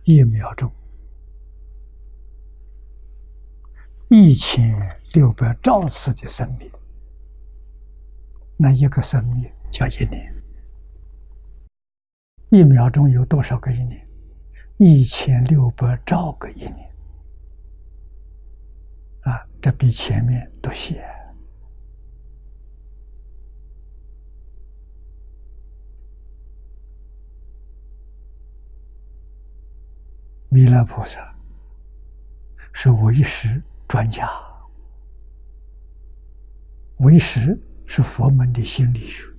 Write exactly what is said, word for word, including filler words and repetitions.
一秒钟一千六百兆次的生命，那一个生命叫一年。一秒钟有多少个一年？一千六百兆个一年啊！这比前面都小。弥勒菩萨是唯识专家，唯识是佛门的心理学。